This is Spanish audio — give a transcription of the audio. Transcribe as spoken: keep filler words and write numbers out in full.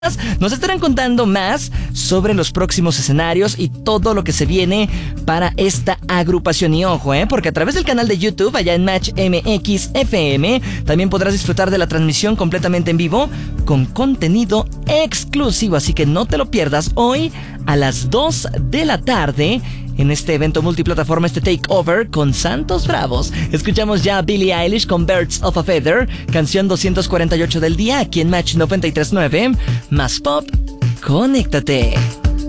Nos estarán contando más sobre los próximos escenarios y todo lo que se viene para esta agrupación. Y ojo, ¿eh? porque a través del canal de YouTube, allá en Match M X F M, también podrás disfrutar de la transmisión completamente en vivo con contenido exclusivo. Así que no te lo pierdas hoy a las dos de la tarde en este evento multiplataforma, este Takeover con Santos Bravos. Escuchamos ya a Billie Eilish con Birds of a Feather, canción doscientos cuarenta y ocho del día, aquí en Match noventa y tres punto nueve. Más pop, conéctate.